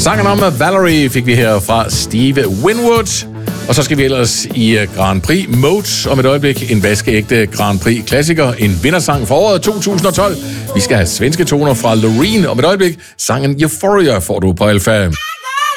Sangen om Valerie fik vi her fra Steve Winwood. Og så skal vi ellers i Grand Prix Mode om et øjeblik. En vaskeægte Grand Prix klassiker. En vindersang for året 2012. Vi skal have svenske toner fra Loreen om et øjeblik. Sangen Euphoria får du på Alfa.